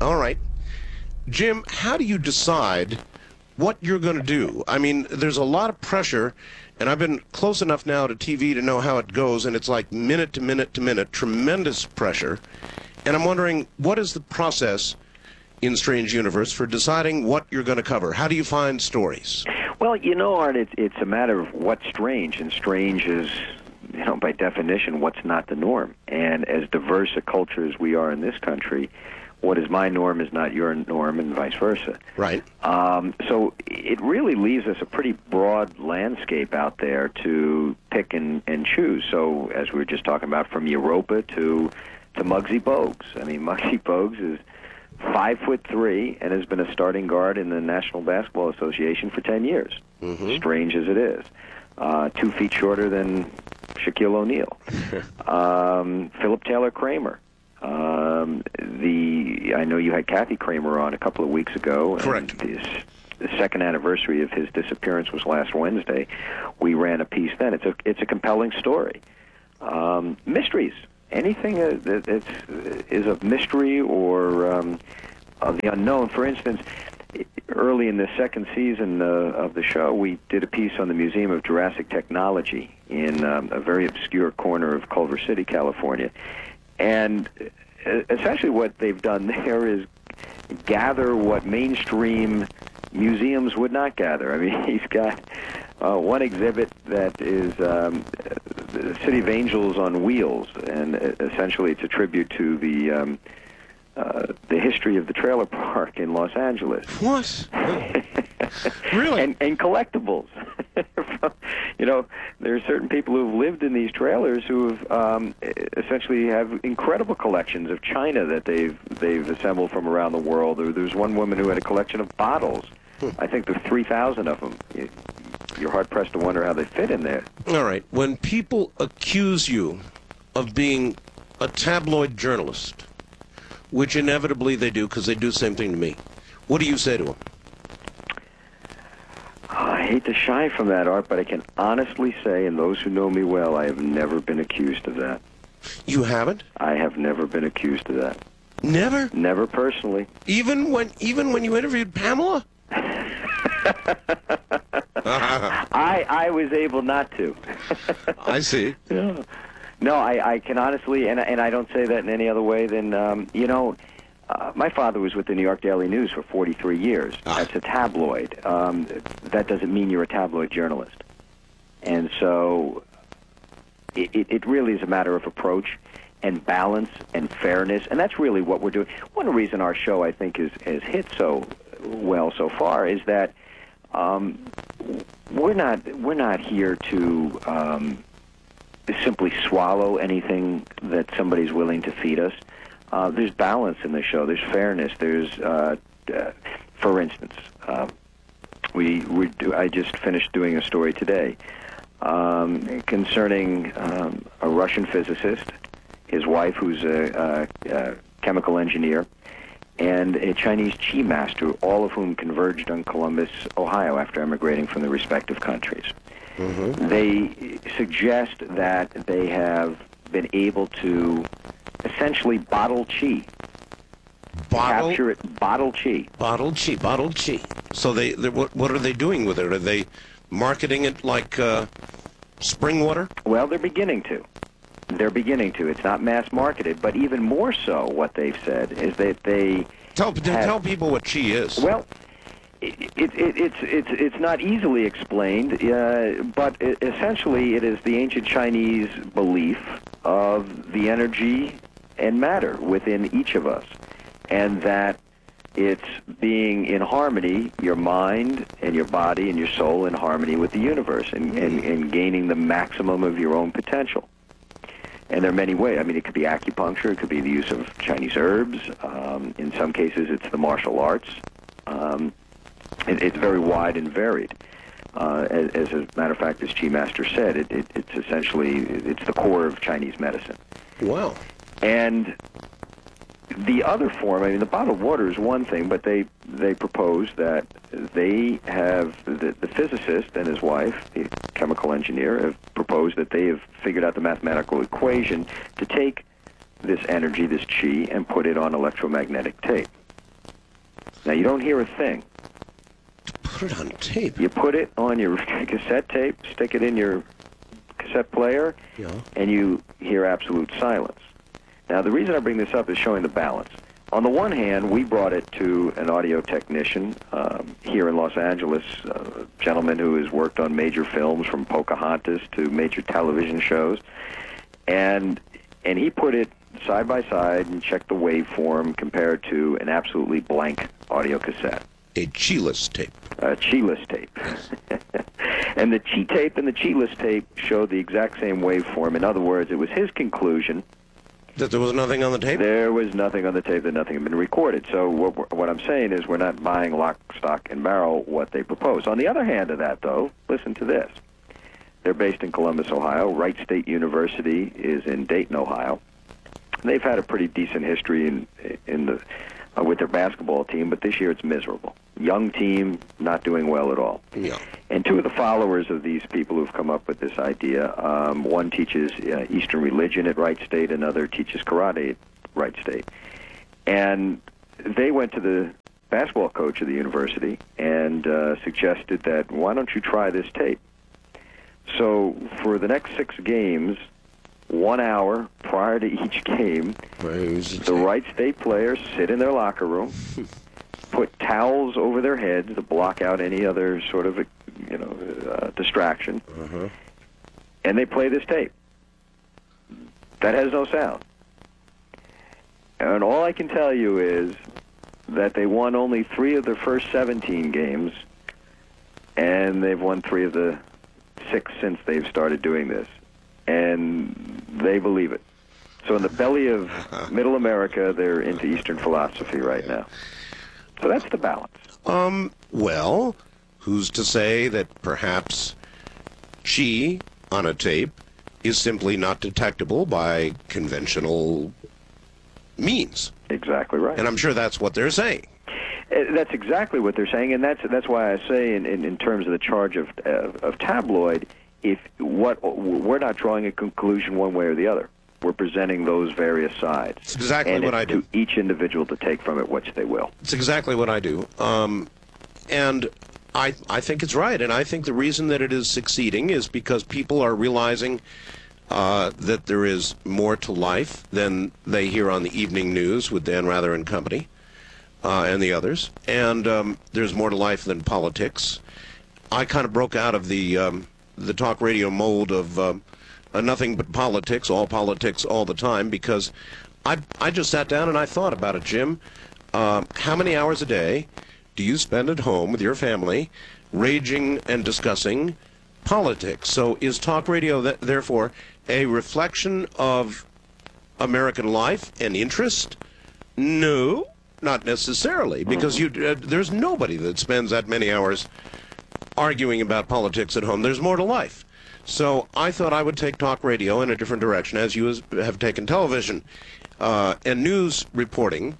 All right. Jim, how do you decide what you're going to do? I mean, there's a lot of pressure, and I've been close enough now to TV to know how it goes, and it's like minute to minute to minute, tremendous pressure. And I'm wondering, what is the process in Strange Universe for deciding what you're going to cover? How do you find stories? Well, Art, it's a matter of what's strange, and strange is, by definition, what's not the norm. And as diverse a culture as we are in this country, what is my norm is not your norm, and vice versa. Right. So it really leaves us a pretty broad landscape out there to pick and choose. So as we were just talking about, from Europa to Muggsy Bogues. I mean, Muggsy Bogues is 5'3" and has been a starting guard in the National Basketball Association for 10 years. Mm-hmm. Strange as it is. 2 feet shorter than Shaquille O'Neal. Philip Taylor Kramer. I know you had Kathy Kramer on a couple of weeks ago. Correct. And the second anniversary of his disappearance was last Wednesday. We ran a piece then. It's a compelling story. Mysteries. Anything that is a mystery or of the unknown. For instance, early in the second season of the show, we did a piece on the Museum of Jurassic Technology in a very obscure corner of Culver City, California. And essentially what they've done there is gather what mainstream museums would not gather. I mean, he's got one exhibit that is the City of Angels on Wheels, and essentially it's a tribute to the history of the trailer park in Los Angeles. What? Really? And collectibles. There are certain people who have lived in these trailers who have essentially have incredible collections of china that they've assembled from around the world. There's one woman who had a collection of bottles. I think there's 3,000 of them. You're hard-pressed to wonder how they fit in there. All right. When people accuse you of being a tabloid journalist, which inevitably they do because they do the same thing to me, what do you say to them? I hate to shy from that, Art, but I can honestly say, and those who know me well, I have never been accused of that. You haven't? I have never been accused of that. Never? Never personally. Even when you interviewed Pamela? I was able not to. I see. Yeah. No, I can honestly, and I don't say that in any other way than, my father was with the New York Daily News for 43 years. That's a tabloid. That doesn't mean you're a tabloid journalist. And so it really is a matter of approach and balance and fairness, and that's really what we're doing. One reason our show, I think, has hit so well so far is that we're not here to simply swallow anything that somebody's willing to feed us. There's balance in the show. There's fairness. There's, for instance, I just finished doing a story today concerning a Russian physicist, his wife, who's a chemical engineer, and a Chinese chi master, all of whom converged on Columbus, Ohio, after emigrating from the respective countries. Mm-hmm. They suggest that they have been able to essentially bottle chi. Capture it, bottle chi. Bottle chi. So what are they doing with it? Are they marketing it like spring water? Well, they're beginning to. It's not mass marketed, but even more so, what they've said is that they tell people what chi is. Well, it's not easily explained, but essentially it is the ancient Chinese belief of the energy and matter within each of us, and that it's being in harmony, your mind and your body and your soul in harmony with the universe, and gaining the maximum of your own potential. And there are many ways. I mean, it could be acupuncture, it could be the use of Chinese herbs. In some cases, it's the martial arts. It's very wide and varied. As a matter of fact, as Chi Master said, it's essentially it's the core of Chinese medicine. Wow. And the other form, I mean, the bottled water is one thing, but they propose that they have, the physicist and his wife, the chemical engineer, have proposed that they have figured out the mathematical equation to take this energy, this chi, and put it on electromagnetic tape. Now, you don't hear a thing. Put it on tape. You put it on your cassette tape, stick it in your cassette player, Yeah. and you hear absolute silence. Now, the reason I bring this up is showing the balance. On the one hand, we brought it to an audio technician here in Los Angeles, a gentleman who has worked on major films from Pocahontas to major television shows, and he put it side by side and checked the waveform compared to an absolutely blank audio cassette. A Chi-less tape. A Chi-less tape. And the Chi tape and the Chi-less tape showed the exact same waveform. In other words, it was his conclusion That there was nothing on the tape? there was nothing on the tape, that nothing had been recorded. So what I'm saying is we're not buying lock, stock, and barrel what they propose. On the other hand of that, though, listen to this. They're based in Columbus, Ohio. Wright State University is in Dayton, Ohio. They've had a pretty decent history with their basketball team, but this year it's miserable. Young team, not doing well at all. Yeah. And two of the followers of these people who've come up with this idea, one teaches Eastern religion at Wright State, another teaches karate at Wright State. And they went to the basketball coach of the university and suggested that, why don't you try this tape? So for the next 6 games, 1 hour prior to each game, the Wright State players sit in their locker room, put towels over their heads to block out any other sort of, distraction, and they play this tape. That has no sound. And all I can tell you is that they won only 3 of their first 17 games, and they've won 3 of the 6 since they've started doing this. And they believe it. So in the belly of Middle America, they're into Eastern philosophy right now. So that's the balance. Well, who's to say that perhaps Chi on a tape is simply not detectable by conventional means? Exactly right. And I'm sure that's what they're saying. That's exactly what they're saying, and that's why I say in terms of the charge of tabloid, we're not drawing a conclusion one way or the other. We're presenting those various sides. It's exactly what I do. To each individual to take from it which they will. It's exactly what I do. And I think it's right. And I think the reason that it is succeeding is because people are realizing that there is more to life than they hear on the evening news with Dan Rather and company and the others. And there's more to life than politics. I kind of broke out of the talk radio mold of nothing but politics all the time, because I just sat down and I thought about it, Jim. How many hours a day do you spend at home with your family raging and discussing politics? So is talk radio, therefore, a reflection of American life and interest? No, not necessarily, because there's nobody that spends that many hours arguing about politics at home. There's more to life. So I thought I would take talk radio in a different direction, as you have taken television and news reporting.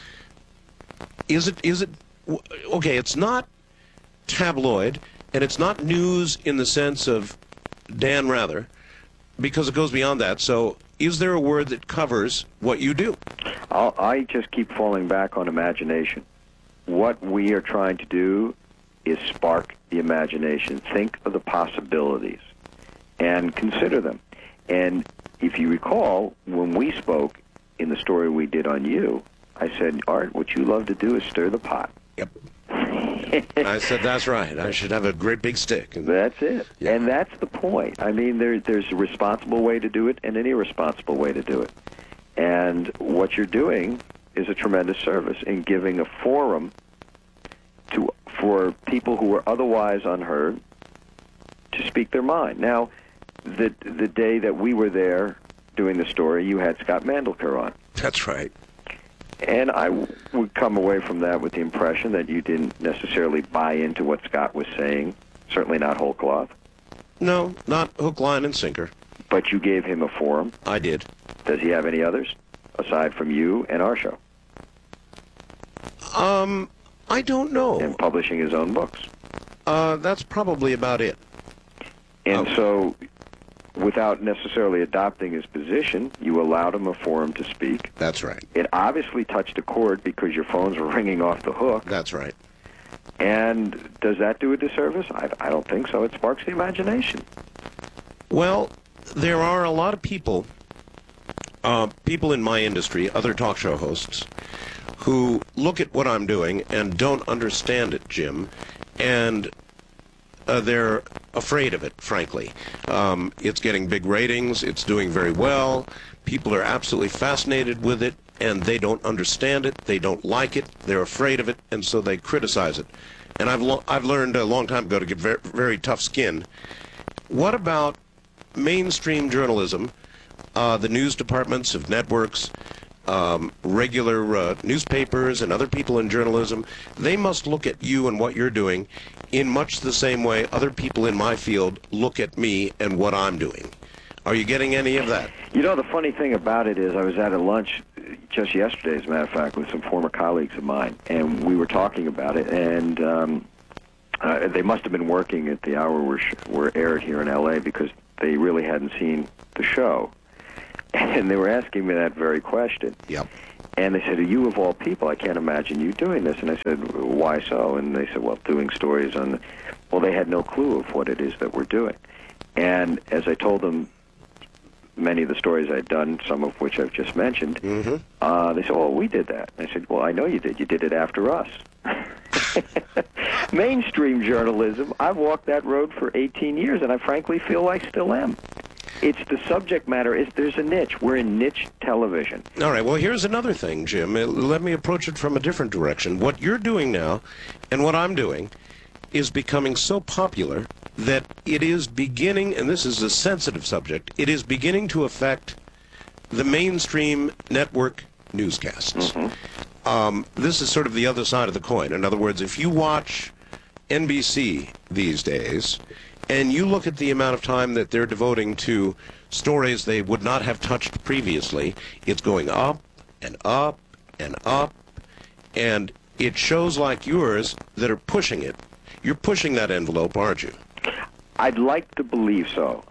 Is it okay? It's not tabloid, and it's not news in the sense of Dan Rather, because it goes beyond that. So is there a word that covers what you do? I just keep falling back on imagination. What we are trying to do is spark the imagination. Think of the possibilities and consider them. And if you recall, when we spoke in the story we did on you, I said, Art, what you love to do is stir the pot. Yep. I said, that's right. I should have a great big stick. That's it. Yeah. And that's the point. I mean, there's a responsible way to do it and an irresponsible way to do it. And what you're doing is a tremendous service in giving a forum for people who are otherwise unheard to speak their mind. Now, the day that we were there doing the story, you had Scott Mandelker on. That's right. And I would come away from that with the impression that you didn't necessarily buy into what Scott was saying, certainly not whole cloth. No, not hook, line, and sinker. But you gave him a forum. I did. Does he have any others, aside from you and our show? I don't know. And publishing his own books. That's probably about it. And so without necessarily adopting his position, you allowed him a forum to speak. That's right. It obviously touched a chord because your phones were ringing off the hook. That's right. And does that do a disservice? I don't think so. It sparks the imagination. Well, there are a lot of people in my industry, other talk show hosts, who look at what I'm doing and don't understand it, Jim, and they're afraid of it, frankly. It's getting big ratings. It's doing very well. People are absolutely fascinated with it, and they don't understand it. They don't like it. They're afraid of it, and so they criticize it. And I've learned a long time ago to get very, very tough skin. What about mainstream journalism, the news departments of networks, regular newspapers and other people in journalism? They must look at you and what you're doing in much the same way other people in my field look at me and what I'm doing. Are you getting any of that? You know, the funny thing about it is I was at a lunch just yesterday, as a matter of fact, with some former colleagues of mine, and we were talking about it, and they must have been working at the hour we're aired here in L.A. because they really hadn't seen the show. And they were asking me that very question. Yep. And they said, you of all people, I can't imagine you doing this. And I said, why so? And they said, well, doing stories on well, they had no clue of what it is that we're doing. And as I told them many of the stories I'd done, some of which I've just mentioned, they said, well, we did that. And I said, well, I know you did. You did it after us. Mainstream journalism, I've walked that road for 18 years, and I frankly feel I still am. It's the subject matter. There's a niche. We're in niche television. All right, well, here's another thing, Jim. Let me approach it from a different direction. What you're doing now and what I'm doing is becoming so popular that it is beginning, and this is a sensitive subject, it is beginning to affect the mainstream network newscasts. This is sort of the other side of the coin. In other words, if you watch NBC these days, and you look at the amount of time that they're devoting to stories they would not have touched previously, it's going up and up and up, and it shows like yours that are pushing it. You're pushing that envelope, aren't you? I'd like to believe so.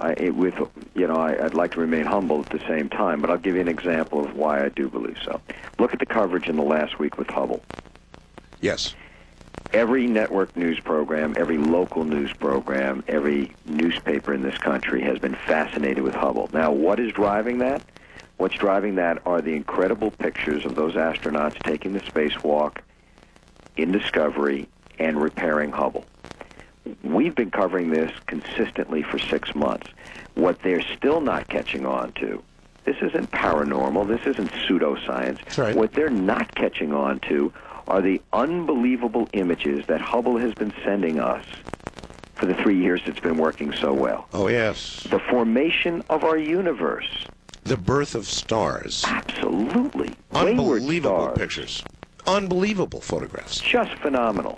I'd like to remain humble at the same time, but I'll give you an example of why I do believe so. Look at the coverage in the last week with Hubble. Yes. Every network news program, every local news program, every newspaper in this country has been fascinated with Hubble. Now, what is driving that? What's driving that are the incredible pictures of those astronauts taking the spacewalk in Discovery and repairing Hubble. We've been covering this consistently for 6 months. What they're still not catching on to, this isn't paranormal, this isn't pseudoscience. That's right. What they're not catching on to are the unbelievable images that Hubble has been sending us for the 3 years it's been working so well. Oh, yes. The formation of our universe. The birth of stars. Absolutely. Unbelievable Wayward stars. pictures. Unbelievable photographs. Just phenomenal.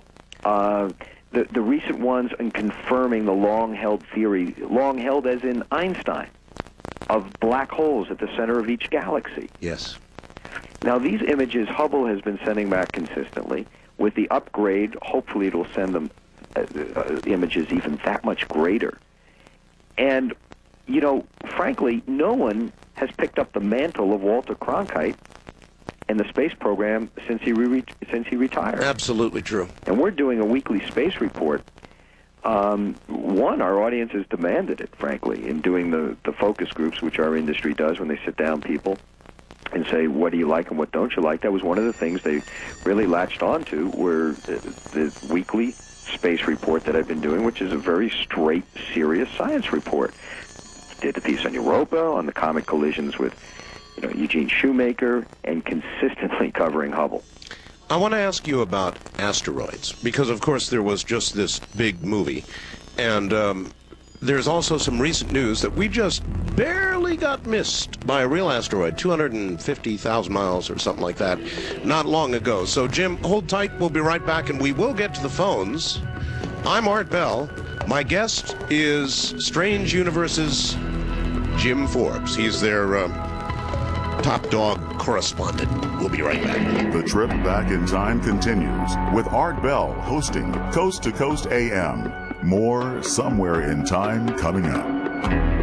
The recent ones in confirming the long-held theory, long-held as in Einstein, of black holes at the center of each galaxy. Yes. Now, these images Hubble has been sending back consistently. With the upgrade, hopefully it'll send them images even that much greater. And, you know, frankly, no one has picked up the mantle of Walter Cronkite and the space program since he retired. Absolutely true. And we're doing a weekly space report. Our audience has demanded it, frankly, in doing the focus groups, which our industry does when they sit down people and say, what do you like and what don't you like? That was one of the things they really latched onto, were the weekly space report that I've been doing, which is a very straight, serious science report. Did the piece on Europa, on the comet collisions with Eugene Shoemaker, and consistently covering Hubble. I want to ask you about asteroids, because, of course, there was just this big movie, and there's also some recent news that we just barely got missed by a real asteroid, 250,000 miles or something like that, not long ago. So, Jim, hold tight. We'll be right back, and we will get to the phones. I'm Art Bell. My guest is Strange Universe's Jim Forbes. He's their top dog correspondent. We'll be right back. The trip back in time continues with Art Bell hosting Coast to Coast AM. More Somewhere in Time coming up.